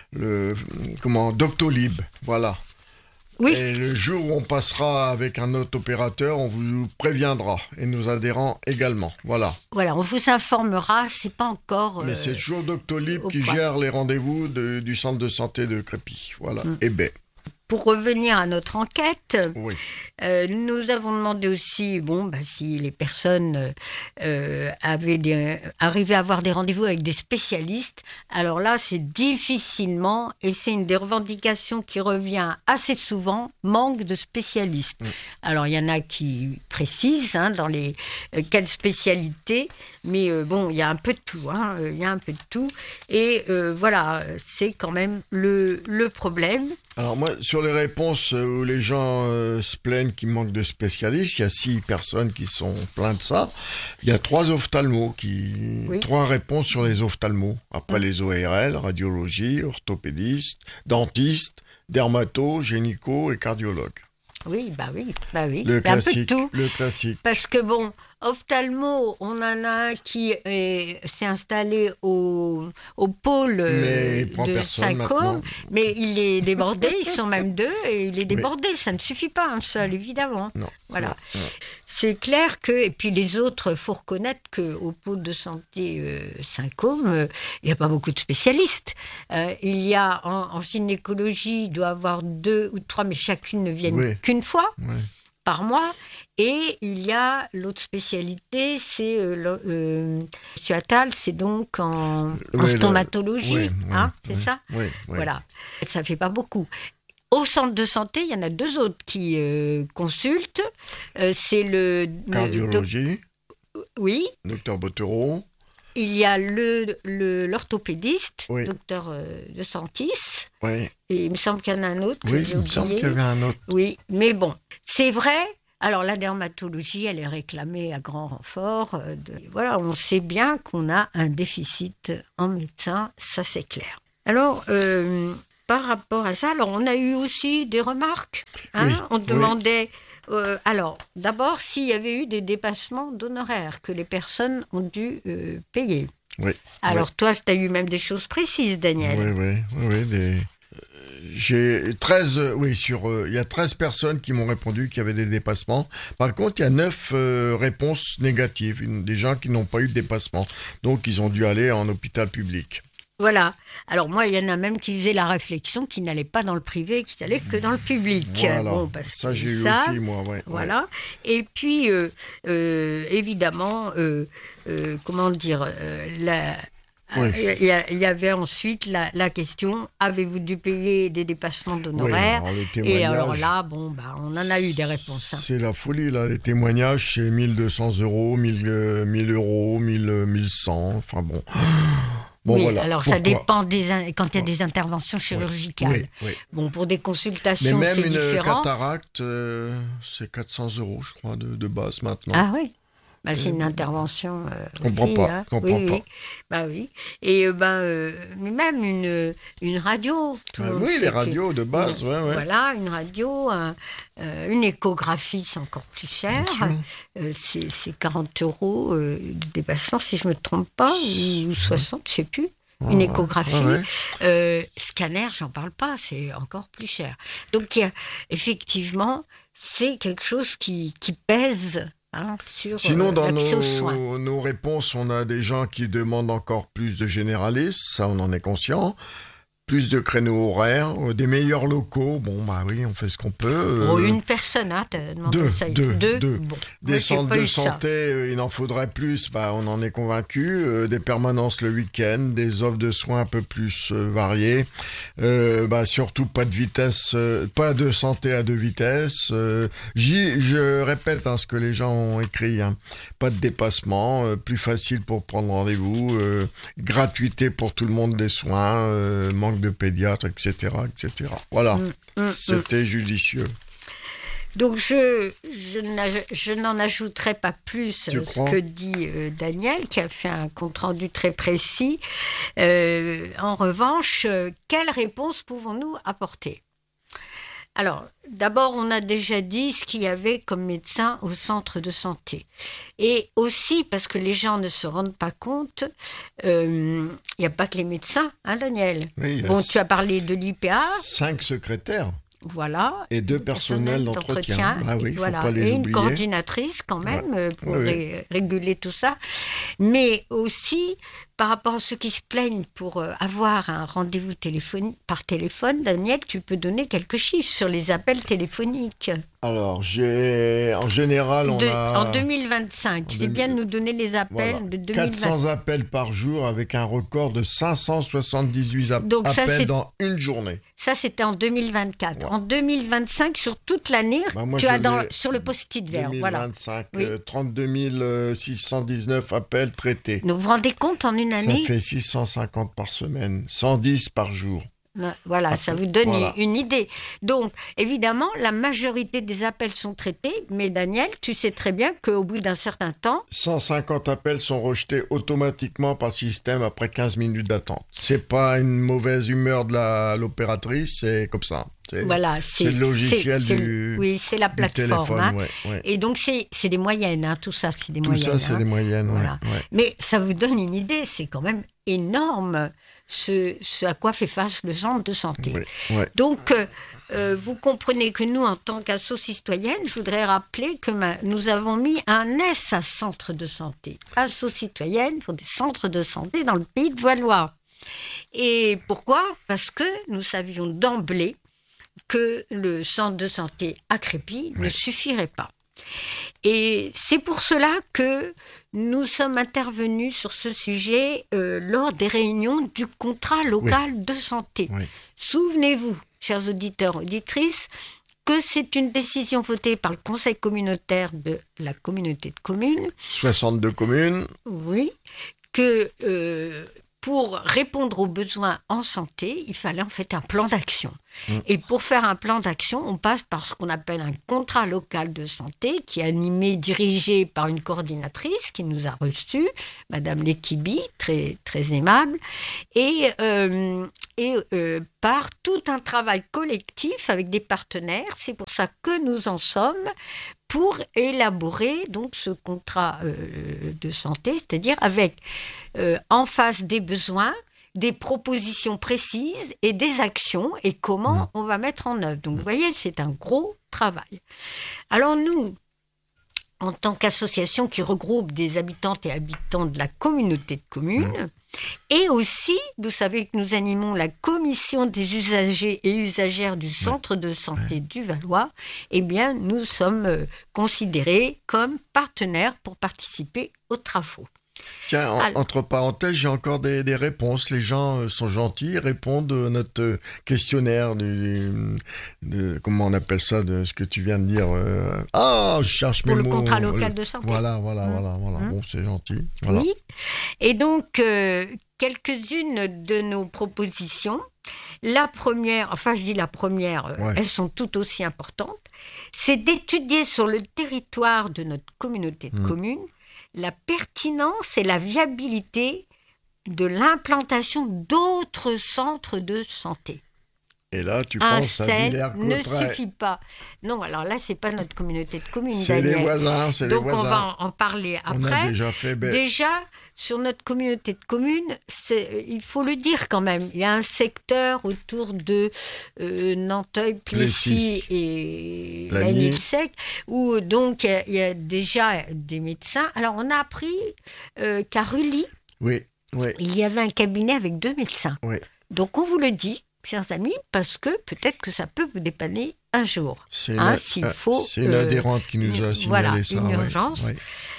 le comment, Doctolib, voilà. Oui. Et le jour où on passera avec un autre opérateur, on vous préviendra, et nos adhérents également, voilà. Voilà, on vous informera, c'est pas encore... Mais euh, c'est toujours Doctolib au qui point. gère les rendez-vous de- du centre de santé de Crépy, voilà. Mm. Et ben, Pour revenir à notre enquête, oui. euh, nous avons demandé aussi bon, bah, si les personnes euh, avaient des, arrivaient à avoir des rendez-vous avec des spécialistes. Alors là, c'est difficilement, et c'est une des revendications qui revient assez souvent, manque de spécialistes. Mm. Alors il y en a qui précisent hein, dans les euh, quelles spécialités, mais euh, bon, il y a un peu de tout, hein, il y a un peu de tout, et euh, voilà, c'est quand même le, le problème. Alors moi, sur les réponses où les gens euh, se plaignent qu'il manque de spécialistes, il y a six personnes qui sont plaintes de ça. Il y a trois ophtalmos, qui... Oui. trois réponses sur les ophtalmos. Après les O R L, radiologie, orthopédiste, dentiste, dermato, gynéco et cardiologue. Oui, bah oui, bah oui. Le Il y a un peu de classique, tout. le classique. Parce que bon, ophtalmo, on en a un qui est- s'est installé au, au pôle Mais euh, il prend de personne maintenant. Saint-Côme, mais il est débordé, ils sont même deux, et il est débordé, ça ne suffit pas un seul, évidemment. Non. Voilà. Non, non. C'est clair que, et puis les autres, il faut reconnaître qu'au pôle de santé euh, Saint-Côme, euh, il n'y a pas beaucoup de spécialistes. Euh, il y a en, en gynécologie, il doit y avoir deux ou trois, mais chacune ne vient Oui. qu'une fois Ouais. par mois. Et il y a l'autre spécialité, c'est euh, le- euh, Monsieur Attal, c'est donc en, en Oui, le- stomatologie, oui, hein, oui, c'est oui, ça oui, oui. Voilà, ça fait pas beaucoup. Au centre de santé, il y en a deux autres qui euh, consultent. Euh, c'est le le Cardiologie, doc- oui. docteur Bottero. Il y a le le- l'orthopédiste, Oui. docteur euh, De Santis. Oui, Et il me semble qu'il y en a un autre que oui j'ai il me semble oublié. qu'il y avait un autre. Oui, mais bon, c'est vrai. Alors la dermatologie, elle est réclamée à grand renfort. euh, de- Voilà, on sait bien qu'on a un déficit en médecins, ça c'est clair. Alors, euh, par rapport à ça, alors on a eu aussi des remarques. Hein, Oui, on oui. demandait, euh, alors d'abord s'il y avait eu des dépassements d'honoraires que les personnes ont dû euh, payer. Oui. Alors toi, tu as eu même des choses précises, Daniel. Oui, oui, oui, oui, des- euh, J'ai treize, euh, oui, sur, euh, il y a treize personnes qui m'ont répondu qu'il y avait des dépassements. Par contre, il y a neuf euh, réponses négatives, une- des gens qui n'ont pas eu de dépassement. Donc, ils ont dû aller en hôpital public. Voilà. Alors moi, il y en a même qui faisaient la réflexion qu'ils n'allaient pas dans le privé, qu'ils allaient que dans le public. Voilà, Bon, parce ça qu'ils j'ai eu savent. aussi, moi, ouais. Voilà. Et puis, euh, euh, évidemment, euh, euh, comment dire, euh, la- Oui. il y, a- il y avait ensuite la, la question, avez-vous dû payer des dépassements d'honoraires? alors les Et témoignages- alors là, bon, bah, on en a eu des réponses. hein. C'est la folie, là. Les témoignages, c'est mille deux cents euros, mille, euh, mille euros, mille, euh, mille cent. Enfin bon. Bon, oui, voilà. alors ça Pourquoi dépend des in- quand il y a des interventions chirurgicales. Oui, oui. Bon, pour des Mais consultations, même c'est une différent. cataracte, euh, c'est quatre cents euros, je crois, de, de base maintenant. Ah oui. Bah, c'est une intervention. Euh, Je comprends aussi, pas, hein. je comprends oui, pas. Oui. Bah oui. Et euh, ben, euh, mais même une, une radio. tout le Ah monde oui, sait les que- radios de base, une- ouais, ouais. Voilà, une radio, un- euh, une échographie, c'est encore plus cher. Bien sûr. Euh, c'est c'est quarante euros euh, de dépassement, si je ne me trompe pas, ou, ou soixante, je ne sais plus. Une Ouais, échographie. ouais, ouais. Euh, scanner, j'en parle pas, c'est encore plus cher. Donc, il y a, effectivement, c'est quelque chose qui, qui pèse hein, sur Sinon, euh, dans l'accès aux soins. nos, nos réponses, on a des gens qui demandent encore plus de généralistes, ça on en est conscient. Plus de créneaux horaires, euh, des meilleurs locaux. Bon, bah oui, on fait ce qu'on peut. euh, Oh, une personne, hein, t'as demandé Deux, ça. deux, deux. Bon, Des moi, j'ai centres pas de eu ça. santé, euh, il en faudrait plus, bah, on en est convaincu. Euh, des permanences le week-end, des offres de soins un peu plus euh, variées. Euh, bah, surtout pas de vitesse, euh, pas de santé à deux vitesses. Euh, j'y- je répète hein, ce que les gens ont écrit. hein. Pas de dépassement, euh, plus facile pour prendre rendez-vous, euh, gratuité pour tout le monde des soins, euh, manque de pédiatres, et cetera, et cetera. Voilà, Mm, mm, c'était judicieux. Donc, je, je, n'aj- je n'en ajouterai pas plus Tu euh, ce crois que dit euh, Daniel, qui a fait un compte-rendu très précis. Euh, en revanche, euh, quelle réponse pouvons-nous apporter? Alors, d'abord, on a déjà dit ce qu'il y avait comme médecin au centre de santé. Et aussi, parce que les gens ne se rendent pas compte, euh, il n'y a pas que les médecins, hein, Daniel? Oui, il y a Bon, c- tu as parlé de l'I P A, Cinq secrétaires. voilà. Et deux personnels d'entretien. Ah oui, il ne voilà. faut pas les Et une oublier. coordinatrice quand même Ouais. euh, pour Oui, oui. ré- réguler tout ça. Mais aussi, par rapport à ceux qui se plaignent pour euh, avoir un rendez-vous téléphone, par téléphone, Daniel, tu peux donner quelques chiffres sur les appels téléphoniques. Alors, j'ai en général, on De- a En deux mille vingt-cinq, c'est deux- bien de nous donner les appels voilà, de deux mille vingt. quatre cents appels par jour avec un record de cinq cent soixante-dix-huit ap- Donc ça, appels c'est- dans une journée. Ça, c'était en deux mille vingt-quatre. En deux mille vingt-cinq, sur toute l'année, Bah, moi, tu je as dans, l'ai- sur le post-it vert. Voilà. deux mille vingt-cinq, Oui. euh, trente-deux mille six cent dix-neuf appels traités. Donc, vous vous rendez compte, en une Ça année, fait six cent cinquante par semaine, cent dix par jour. Voilà, Après, ça vous donne voilà. une idée. Donc, évidemment, la majorité des appels sont traités, mais Daniel, tu sais très bien qu'au bout d'un certain temps... cent cinquante appels sont rejetés automatiquement par système après quinze minutes d'attente. C'est pas une mauvaise humeur de la, l'opératrice, c'est comme ça. C'est, Voilà, c'est le logiciel c'est- c'est- du Oui, c'est la du plateforme. téléphone, hein. ouais, ouais. Et donc, c'est, c'est des moyennes, hein, tout ça, c'est des Tout moyennes. ça, c'est hein. des moyennes, ouais, Voilà. ouais. Mais ça vous donne une idée, c'est quand même énorme ce, ce à quoi fait face le centre de santé. Ouais, ouais. Donc, euh, euh, vous comprenez que nous, en tant qu'asso citoyenne, je voudrais rappeler que ma- nous avons mis un S à centre de santé. Asso citoyenne pour des centres de santé dans le pays de Valois. Et pourquoi ? Parce que nous savions d'emblée que le centre de santé à Crépy ne suffirait pas. Et c'est pour cela que nous sommes intervenus sur ce sujet euh, lors des réunions du contrat local Oui. de santé. Oui. Souvenez-vous, chers auditeurs, auditrices, que c'est une décision votée par le conseil communautaire de la communauté de communes, soixante-deux communes. oui, que euh, pour répondre aux besoins en santé, il fallait en fait un plan d'action. Mm. Et pour faire un plan d'action, on passe par ce qu'on appelle un contrat local de santé qui est animé, dirigé par une coordinatrice qui nous a reçus, Madame Lekibi, très, très aimable, et, euh, et euh, par tout un travail collectif avec des partenaires. C'est pour ça que nous en sommes pour élaborer donc ce contrat euh, de santé, c'est-à-dire avec euh, en face des besoins, des propositions précises et des actions et comment on va mettre en œuvre. Donc, vous voyez, c'est un gros travail. Alors, nous, en tant qu'association qui regroupe des habitantes et habitants de la communauté de communes, et aussi, vous savez que nous animons la commission des usagers et usagères du centre de santé du Valois, eh bien, nous sommes euh, considérés comme partenaires pour participer aux travaux. Tiens, en- Alors- entre parenthèses, j'ai encore des, des réponses. Les gens euh, sont gentils, ils répondent à notre euh, questionnaire du, de, comment on appelle ça, de ce que tu viens de dire. euh, Ah, je cherche Pour mes le mots. contrat local de santé. Voilà, voilà, Mmh. voilà, voilà. Mmh. Bon, c'est gentil. Voilà. Oui. Et donc, euh, quelques-unes de nos propositions. La première, enfin je dis la première, euh, Ouais. elles sont tout aussi importantes, c'est d'étudier sur le territoire de notre communauté de Mmh. communes la pertinence et la viabilité de l'implantation d'autres centres de santé. Et là, tu Un penses à seul ne Villers-Cotterêts. suffit pas. Non, alors là, c'est pas notre communauté de communes, C'est les Daniel. voisins, c'est les Donc on voisins. va en parler On a après. déjà fait, ben- Déjà, sur notre communauté de communes, c'est- il faut le dire quand même, il y a un secteur autour de euh, Nanteuil, Plessis et Lagny. Lagny-le-Sec, où donc il y a- il y, a déjà des médecins. Alors on a appris euh, qu'à Rully, Oui, oui, il y avait un cabinet avec deux médecins. oui. Donc on vous le dit, chers amis, parce que peut-être que ça peut vous dépanner un jour. C'est Hein, une, s'il euh, faut, c'est une euh, adhérente qui nous a une- signalé voilà, ça. une ouais, urgence. ouais.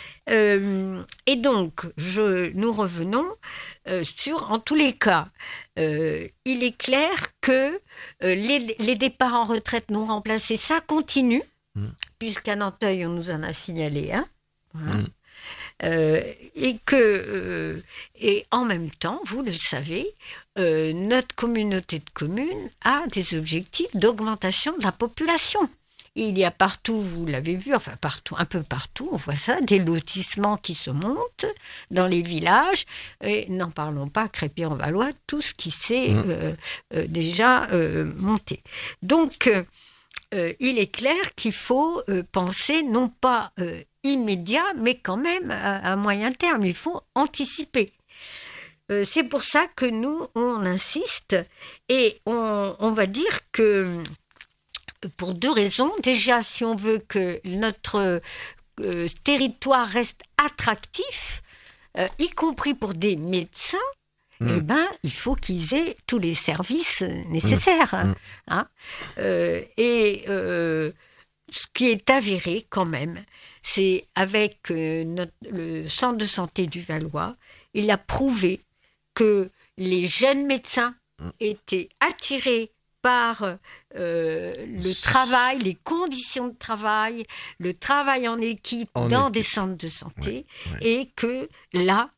Euh, et donc, je, nous revenons euh, sur, en tous les cas, euh, il est clair que euh, les, les départs en retraite non remplacés, ça continue, Mm. puisqu'à Nanteuil, on nous en a signalé un. Voilà. Mm. Euh, et que, euh, et en même temps, vous le savez, euh, notre communauté de communes a des objectifs d'augmentation de la population. Il y a partout, vous l'avez vu, enfin partout, un peu partout, on voit ça, des lotissements qui se montent dans les villages. Et n'en parlons pas, Crépy-en-Valois, tout ce qui s'est Mmh. euh, euh, déjà euh, monté. Donc, euh, euh, il est clair qu'il faut euh, penser non pas euh, immédiat, mais quand même à, à moyen terme. Il faut anticiper. Euh, c'est pour ça que nous, on insiste et on, on va dire que pour deux raisons. Déjà, si on veut que notre euh, territoire reste attractif, euh, y compris pour des médecins, Mmh. eh ben, il faut qu'ils aient tous les services nécessaires. Mmh. Hein. Euh, et euh, ce qui est avéré quand même, c'est avec euh, notre, le centre de santé du Valois, il a prouvé que les jeunes médecins Mmh. étaient attirés par euh, le travail, les conditions de travail, le travail en équipe En dans équipe. des centres de santé, Ouais, ouais. et que là,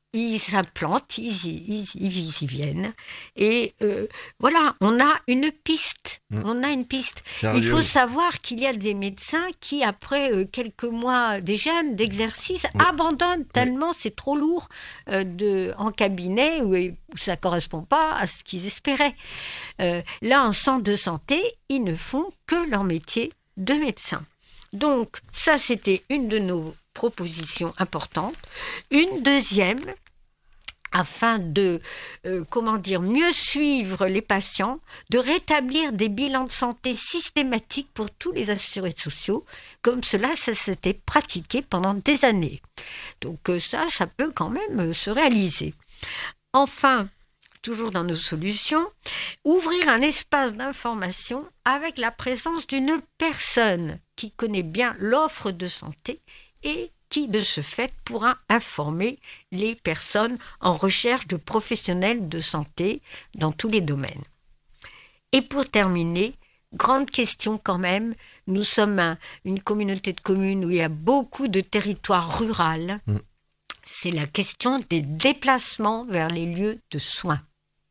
ils s'implantent, ils, ils, ils, ils y viennent. Et euh, voilà, on a une piste. Mmh. On a une piste. Sérieux? Il faut savoir qu'il y a des médecins qui, après euh, quelques mois, des jeunes d'exercice, mmh. abandonnent tellement mmh. c'est trop lourd euh, de, en cabinet où, où ça ne correspond pas à ce qu'ils espéraient. Euh, là, en centre de santé, ils ne font que leur métier de médecin. Donc, ça, c'était une de nos proposition importante. Une deuxième, afin de, euh, comment dire, mieux suivre les patients, de rétablir des bilans de santé systématiques pour tous les assurés sociaux, comme cela, ça s'était pratiqué pendant des années. Donc euh, ça, ça peut quand même euh, se réaliser. Enfin, toujours dans nos solutions, ouvrir un espace d'information avec la présence d'une personne qui connaît bien l'offre de santé et qui, de ce fait, pourra informer les personnes en recherche de professionnels de santé dans tous les domaines. Et pour terminer, grande question quand même, nous sommes un, une communauté de communes où il y a beaucoup de territoires ruraux. Mmh. C'est la question des déplacements vers les lieux de soins.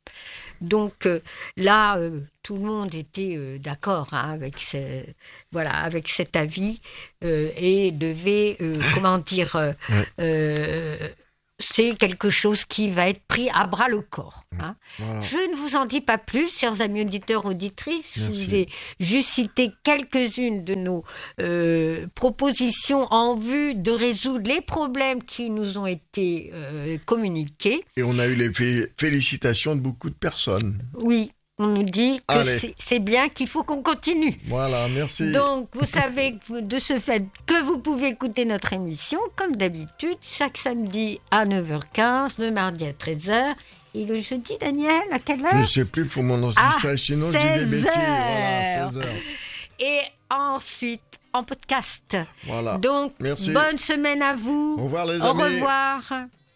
Donc euh, là, euh, tout le monde était euh, d'accord hein, avec, ce, voilà, avec cet avis euh, et devait, euh, comment dire, euh, euh, c'est quelque chose qui va être pris à bras le corps. Hein. Voilà. Je ne vous en dis pas plus, chers amis auditeurs, auditrices. Merci. Je vous ai juste cité quelques-unes de nos euh, propositions en vue de résoudre les problèmes qui nous ont été euh, communiqués. Et on a eu les fé- félicitations de beaucoup de personnes. Oui. On nous dit que c'est, c'est bien, qu'il faut qu'on continue. Voilà, merci. Donc, vous savez de ce fait que vous pouvez écouter notre émission, comme d'habitude, chaque samedi à neuf heures quinze, le mardi à treize heures. Et le jeudi, Daniel, à quelle heure? Je ne sais plus, il faut m'en enregistrer, sinon je dis des bêtises. Voilà, seize heures. Et ensuite, en podcast. Voilà. Donc, merci. Bonne semaine à vous. Au revoir les Au amis. revoir.